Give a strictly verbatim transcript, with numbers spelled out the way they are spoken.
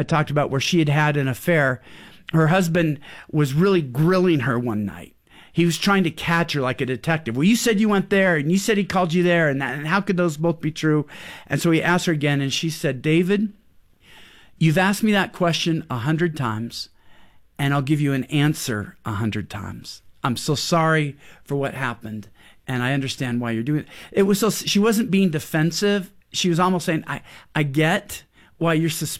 I talked about where she had had an affair. Her husband was really grilling her one night. He was trying to catch her like a detective. Well, you said you went there, and you said he called you there, and, that, and how could those both be true? And so he asked her again, and she said, David, you've asked me that question a hundred times, and I'll give you an answer a hundred times. I'm so sorry for what happened, and I understand why you're doing it. It was so she wasn't being defensive. She was almost saying, I, I get why you're suspicious.